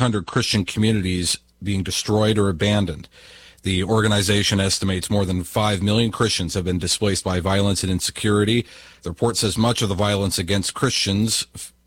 600 Christian communities being destroyed or abandoned. The organization estimates more than 5 million Christians have been displaced by violence and insecurity. The report says much of the violence against Christians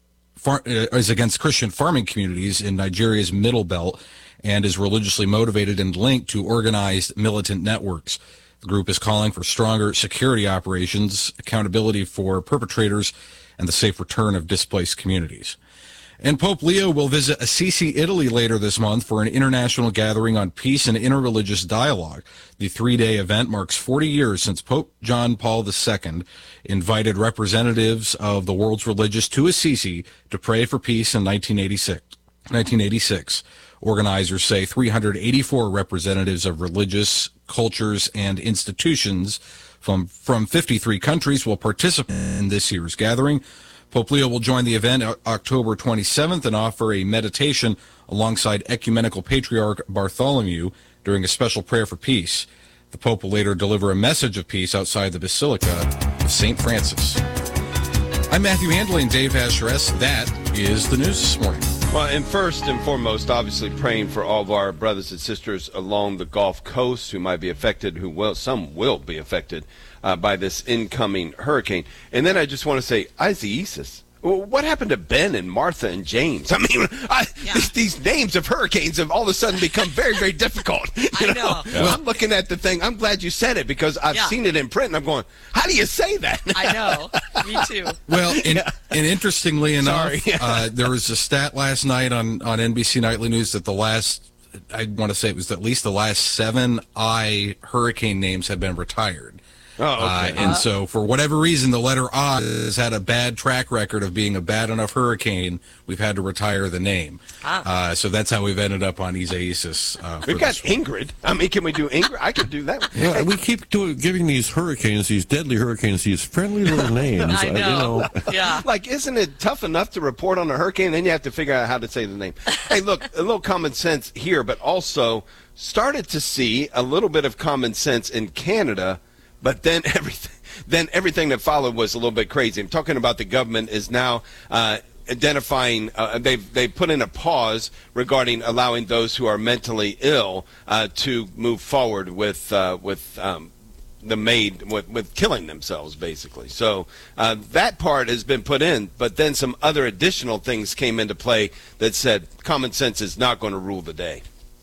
is against Christian farming communities in Nigeria's Middle Belt and is religiously motivated and linked to organized militant networks. The group is calling for stronger security operations, accountability for perpetrators, and the safe return of displaced communities. And Pope Leo will visit Assisi, Italy later this month for an international gathering on peace and interreligious dialogue. The three-day event marks 40 years since Pope John Paul II invited representatives of the world's religious to Assisi to pray for peace in 1986. Organizers say 384 representatives of religious cultures and institutions from 53 countries will participate in this year's gathering. Pope Leo will join the event October 27th and offer a meditation alongside Ecumenical Patriarch Bartholomew during a special prayer for peace. The Pope will later deliver a message of peace outside the Basilica of St. Francis. I'm Matthew Handley and Dave Asheres. That is the news this morning. Well, and first and foremost, obviously praying for all of our brothers and sisters along the Gulf Coast who might be affected, some will be affected by this incoming hurricane. And then I just want to say, Isaias, what happened to Ben and Martha and James? I mean, these names of hurricanes have all of a sudden become very, very difficult. I know. Yeah. I'm looking at the thing. I'm glad you said it because I've seen it in print, and I'm going, how do you say that? I know. Me too. Well, and interestingly enough, there was a stat last night on NBC Nightly News that I want to say it was at least the last 7 I hurricane names had been retired. Oh, okay. And so, for whatever reason, the letter I has had a bad track record of being a bad enough hurricane. We've had to retire the name. So that's how we've ended up on Isaias. We've got Ingrid. I mean, can we do Ingrid? I could do that. Yeah, we keep giving these hurricanes, these deadly hurricanes, these friendly little names. I know. Yeah. Like, isn't it tough enough to report on a hurricane? Then you have to figure out how to say the name. Hey, look, a little common sense here, but also started to see a little bit of common sense in Canada. But then everything that followed was a little bit crazy. I'm talking about the government is now identifying. They've put in a pause regarding allowing those who are mentally ill to move forward with killing themselves, basically. So that part has been put in. But then some other additional things came into play that said common sense is not going to rule the day.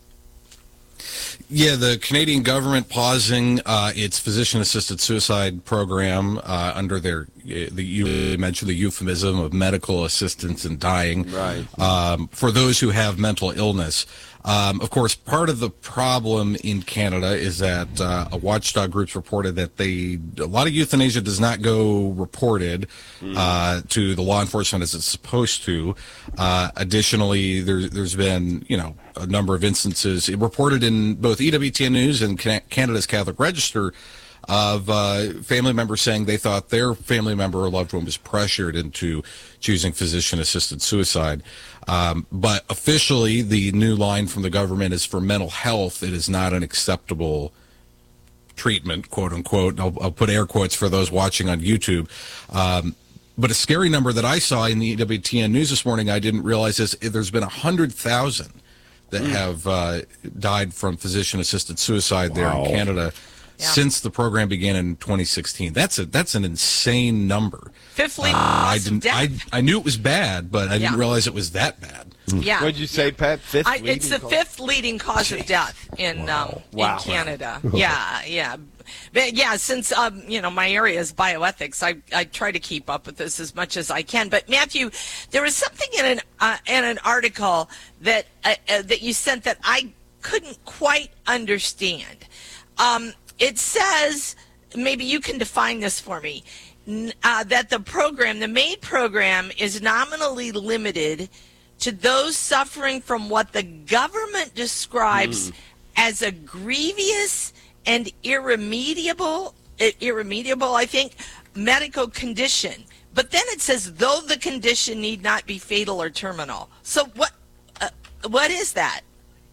Yeah, the Canadian government pausing its physician-assisted suicide program under you mentioned the euphemism of medical assistance in dying, right? For those who have mental illness. Of course, part of the problem in Canada is that watchdog groups reported that a lot of euthanasia does not go reported to the law enforcement as it's supposed to. Additionally, there's been a number of instances reported in both EWTN News and Canada's Catholic Register of family members saying they thought their family member or loved one was pressured into choosing physician-assisted suicide. But officially, the new line from the government is for mental health. It is not an acceptable treatment, quote unquote. I'll put air quotes for those watching on YouTube. But a scary number that I saw in the EWTN News this morning, I didn't realize this. There's been 100,000 that have died from physician-assisted suicide there in Canada since the program began in 2016. That's an insane number. Fifth leading cause of death. I knew it was bad, but I didn't realize it was that bad. Yeah. What did you say, Pat? It's the fifth leading cause of death in Canada. Yeah. But since my area is bioethics, I try to keep up with this as much as I can. But Matthew, there was something in an article that you sent that I couldn't quite understand. It says, maybe you can define this for me, that the MAID program is nominally limited to those suffering from what the government describes as a grievous and irremediable, I think, medical condition. But then it says, though the condition need not be fatal or terminal. So what is that?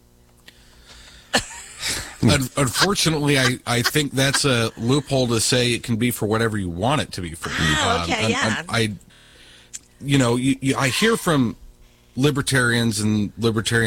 Unfortunately, I think that's a loophole to say it can be for whatever you want it to be for. Okay, I hear from libertarians and libertarian